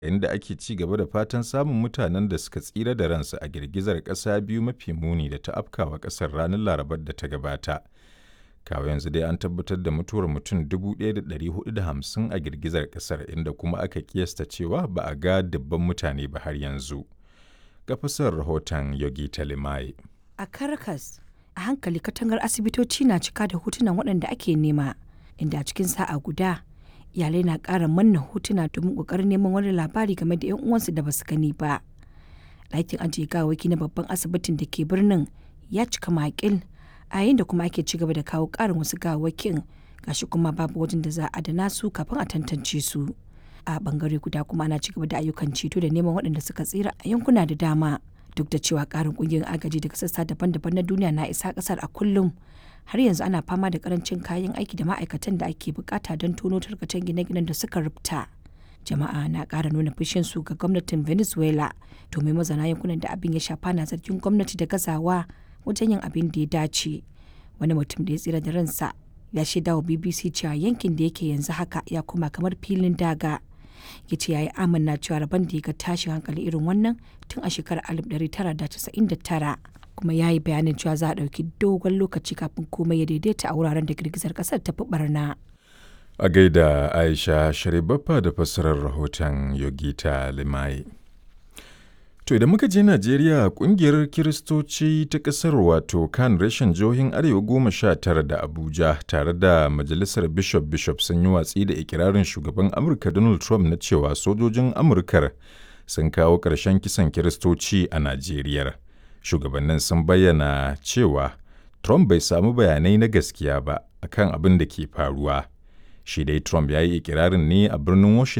inda ake ci gaba da fatan samun mutanen da suka tsira da ransu a girgizar ƙasa biyu mafi muni da ta afkawa ƙasar ranar Larabar da ta gabata. Kawo yanzu dai an tabbatar da mutuwar mutum 1,450 a girgizar ƙasar, inda kuma aka kiyasta cewa ba a ga dubban mutane ba har yanzu. Ga fassarar rahoton Yogita Limaye. A Caracas, a hankali katangar asibitoci na cika da hotunan waɗanda ake nema, inda a cikin sa'a guda iyalai na ƙara manna hotuna domin ƙoƙarin neman wani labari game da 'yan uwansu da basu gani ba. Ɗakin ajiye gawawwaki na babban asibitin da ke birnin ya cika makil, a yayin da kuma ake ci gaba da kawo ƙarin wasu gawawwakin, gashi kuma babu wajen da za a adana su kafin a tantance su. A bangare guda kuma ana ci gaba da ayyukan ceto da neman waɗanda suka tsira a yankuna da dama. Duk da cewa ƙarin ƙungiyoyin agaji daga sassa daban-daban na duniya na isa ƙasar a kullum, har yanzu ana fama da ƙarancin kayan aiki da ma'aikatan da ake bukata don tono tarkacen gine-ginen da suka rubta. Jama'a na ƙara nuna fushinsu ga gwamnatin Venezuela, domin mazauna yankunan da abin ya shafa na zargin gwamnati da gazawa wajen yin abin da ya dace. Wani mutum da ya tsira da ransa ya shaida wa BBC cewa yankin da yake yanzu haka ya koma kamar filin daga. Ya ce ya yi amanna cewa rabon da ya ga tashin hankali irin wannan tun a shekarar 1999, kuma ya yi bayanin cewa za a ɗauki dogon lokaci kafin komai ya daidaita a wuraren da girgizar ƙasar ta fi barna. A gaida Aisha Sharibaffa da fassarar rahoton Yogita Limaye. To idan muka je Najeriya, kungiyar Kiristoci ta ƙasar wato kan reshen jihohin Arewa 19 da Abuja tare da Majalisar Bishop sun yi watsi da ikirarin shugaban Amurka Donald Trump na cewa sojojin Amurkar sun kawo ƙarshen kisan Kiristoci a Najeriya. Shugabannin sun bayyana cewa Trump bai samu bayanai na gaskiya ba akan abin da ke faruwa. Shi dai Trump ya yi ikirarin ne a birnin Washington